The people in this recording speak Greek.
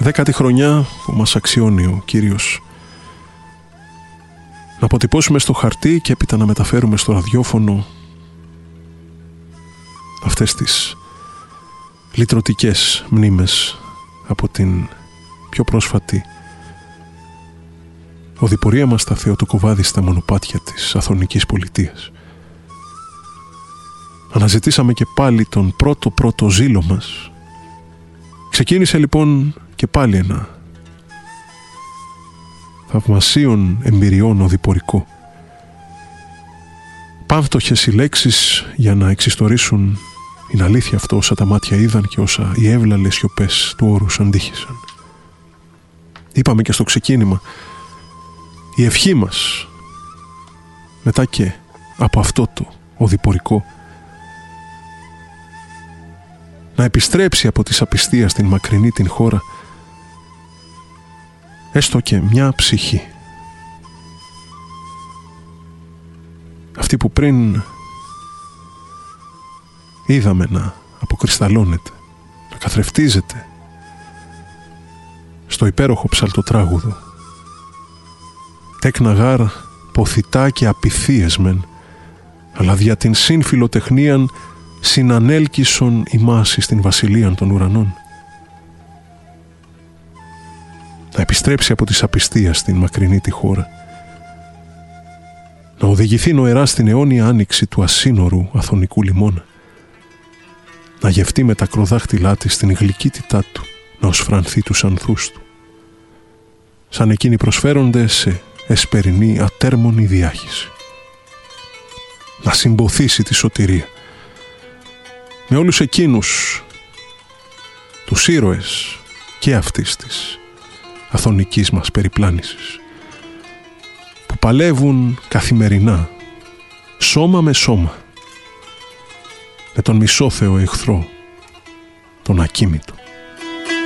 10η χρονιά που μας αξιώνει ο Κύριος να αποτυπώσουμε στο χαρτί και έπειτα να μεταφέρουμε στο ραδιόφωνο αυτές τις λυτρωτικές μνήμες από την πιο πρόσφατη οδηπορία μας στα Θεοτοκοβάδη στα μονοπάτια της Αθωνικής Πολιτείας. Αναζητήσαμε και πάλι τον πρώτο ζήλο μας. Ξεκίνησε λοιπόν και πάλι ένα θαυμασίων εμπειριών οδηπορικό. Πάμφτωχες οι λέξεις για να εξιστορήσουν την αλήθεια αυτό όσα τα μάτια είδαν και όσα οι εύλαλες σιωπές του όρους αντίχησαν. Είπαμε και στο ξεκίνημα, η ευχή μας μετά και από αυτό το οδηπορικό να επιστρέψει από τις απιστίας στην μακρινή την χώρα έστω και μια ψυχή, αυτή που πριν είδαμε να αποκρισταλώνεται, να καθρεφτίζεται στο υπέροχο ψαλτοτράγουδο, τέκνα γάρ ποθητά και απειθίες μεν, αλλά δια την συμφιλοτεχνίαν συνανέλκυσον ημάς εις την βασιλείαν των ουρανών. Να επιστρέψει από τις απιστίας στην μακρινή τη χώρα, να οδηγηθεί νοερά στην αιώνια άνοιξη του ασύνορου Αθωνικού λιμώνα, να γευτεί με τα κροδάχτυλά της την γλυκύτητά του, να οσφρανθεί τους ανθούς του, σαν εκείνοι προσφέρονται σε εσπερινή ατέρμονη διάχυση, να συμποθήσει τη σωτηρία με όλους εκείνους τους ήρωες και αυτής της αθωνικής μας περιπλάνησης που παλεύουν καθημερινά σώμα με σώμα με τον μισόθεο εχθρό, τον ακίμητο.